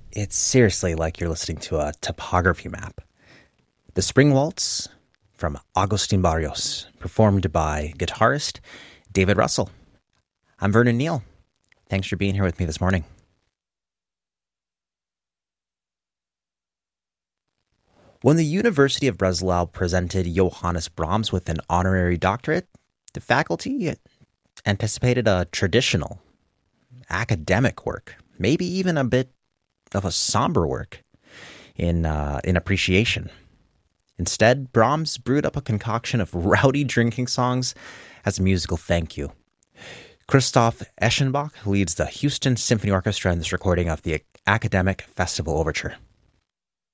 It's seriously like you're listening to a topography map. The Spring Waltz from Agustin Barrios, performed by guitarist David Russell. I'm Vernon Neal. Thanks for being here with me this morning. When the University of Breslau presented Johannes Brahms with an honorary doctorate, the faculty anticipated a traditional, academic work, maybe even a bit of a somber work in appreciation. Instead, Brahms brewed up a concoction of rowdy drinking songs as a musical thank you. Christoph Eschenbach leads the Houston Symphony Orchestra in this recording of the Academic Festival Overture.